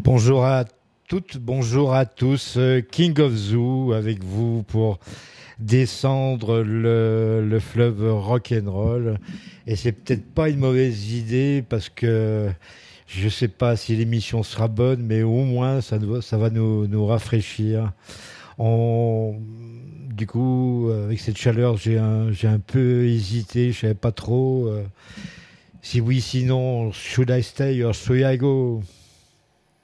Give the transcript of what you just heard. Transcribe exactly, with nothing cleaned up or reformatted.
Bonjour à toutes, bonjour à tous. euh, King of Zoo avec vous pour descendre le, le fleuve rock'n'roll. Et c'est peut-être pas une mauvaise idée parce que je sais pas si l'émission sera bonne, mais au moins ça, nous- ça va nous, nous rafraîchir. On, du coup, avec cette chaleur, j'ai un, j'ai un peu hésité, je savais pas trop. euh, si oui, sinon, should I stay or should I go?